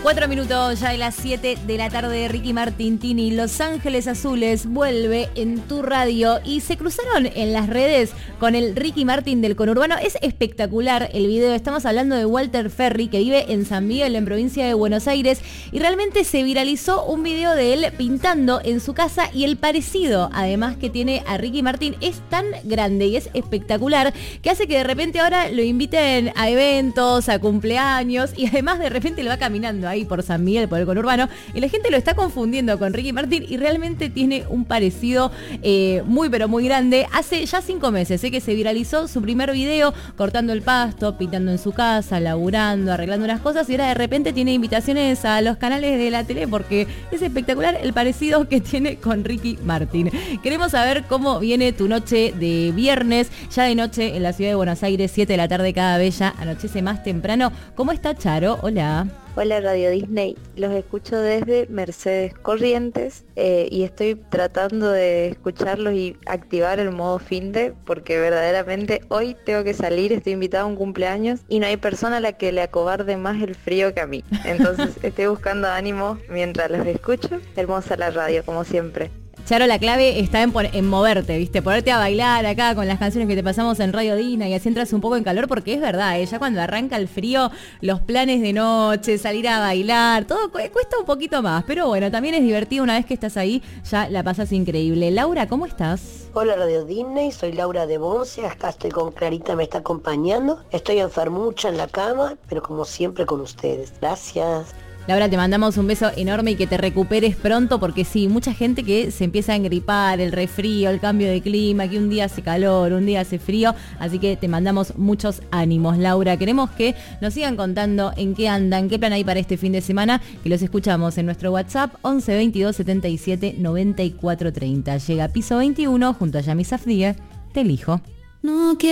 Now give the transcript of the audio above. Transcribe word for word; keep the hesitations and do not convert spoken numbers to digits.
Cuatro minutos ya de las siete de la tarde. Ricky Martin, Tini, Los Ángeles Azules vuelve en tu radio y se cruzaron en las redes con el Ricky Martin del conurbano. Es espectacular el video. Estamos hablando de Walter Ferry, que vive en San Miguel, en provincia de Buenos Aires, y realmente se viralizó un video de él pintando en su casa, y el parecido además que tiene a Ricky Martin es tan grande y es espectacular que hace que de repente ahora lo inviten a eventos, a cumpleaños, y además de repente lo va caminando ahí por San Miguel, por el conurbano, y la gente lo está confundiendo con Ricky Martin, y realmente tiene un parecido eh, muy pero muy grande. Hace ya cinco meses sé eh, que se viralizó su primer video cortando el pasto, pintando en su casa, laburando, arreglando unas cosas, y ahora de repente tiene invitaciones a los canales de la tele porque es espectacular el parecido que tiene con Ricky Martin. Queremos saber cómo viene tu noche de viernes, ya de noche en la ciudad de Buenos Aires, siete de la tarde cada vez ya anochece más temprano. ¿Cómo está Charo? Hola. Hola Radio Disney, los escucho desde Mercedes Corrientes eh, y estoy tratando de escucharlos y activar el modo finde porque verdaderamente hoy tengo que salir, estoy invitada a un cumpleaños y no hay persona a la que le acobarde más el frío que a mí. Entonces estoy buscando ánimo mientras los escucho. Hermosa la radio, como siempre. Charo, la clave está en, en moverte, ¿viste? Ponerte a bailar acá con las canciones que te pasamos en Radio Disney y así entras un poco en calor, porque es verdad, ¿eh? Ya cuando arranca el frío, los planes de noche, salir a bailar, todo cu- cuesta un poquito más, pero bueno, también es divertido una vez que estás ahí, ya la pasas increíble. Laura, ¿cómo estás? Hola Radio Disney, soy Laura de Bonce, acá estoy con Clarita, me está acompañando. Estoy enfermucha en la cama, pero como siempre con ustedes. Gracias. Laura, te mandamos un beso enorme y que te recuperes pronto, porque sí, mucha gente que se empieza a engripar, el resfrío, el cambio de clima, que un día hace calor, un día hace frío, así que te mandamos muchos ánimos, Laura. Queremos que nos sigan contando en qué andan, qué plan hay para este fin de semana, que los escuchamos en nuestro WhatsApp once veintidós setenta y siete noventa y cuatro treinta. Llega Piso veintiuno junto a Yami Safdie, te elijo. No quiero